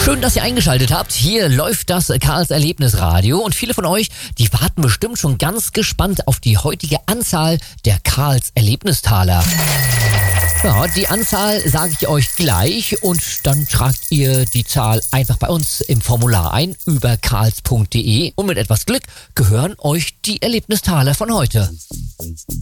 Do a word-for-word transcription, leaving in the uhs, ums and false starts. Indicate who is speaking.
Speaker 1: Schön, dass ihr eingeschaltet habt. Hier läuft das Karls Erlebnisradio und viele von euch, die warten bestimmt schon ganz gespannt auf die heutige Anzahl der Karls Erlebnistaler. Ja, die Anzahl sage ich euch gleich und dann tragt ihr die Zahl einfach bei uns im Formular ein über karls punkt de und mit etwas Glück gehören euch die Erlebnistaler von heute.